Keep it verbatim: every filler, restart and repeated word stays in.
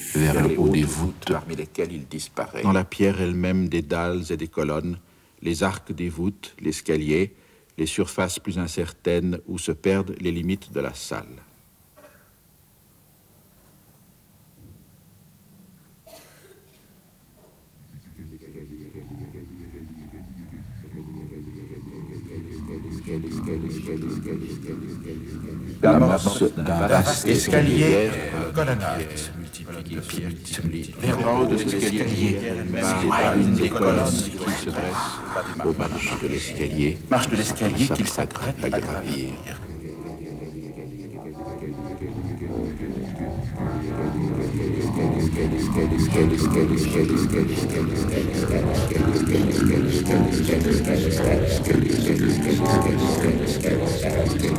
vers le haut des voûtes, parmi lesquelles il disparaît. Dans la pierre elle-même des dalles et des colonnes, les arcs des voûtes, l'escalier, les surfaces plus incertaines où se perdent les limites de la salle. l'amorce d'un vaste escalier, colonnade se multiplie, de pierres qui se multiplient. Vers le haut de cet escalier, par une des colonnes qui se dresse aux marches de l'escalier, Marche de l'escalier qu'il s'apprête s'apprête à à gravir. gravir.